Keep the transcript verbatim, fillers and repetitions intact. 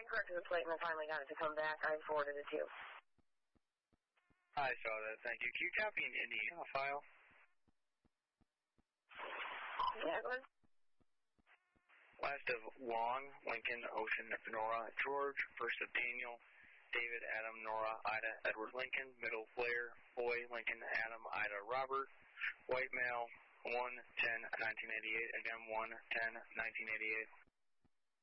corrected the plate and I finally got it to come back. I forwarded it to you. I saw that, thank you. Can you copy an Indiana file? Yeah, go ahead. Last of Long, Lincoln, Ocean, Nora, George. First of Daniel, David, Adam, Nora, Ida, Edward, Lincoln. Middle, Blair, Boy, Lincoln, Adam, Ida, Robert. White male, one ten nineteen eighty-eight. Again, one ten nineteen eighty-eight.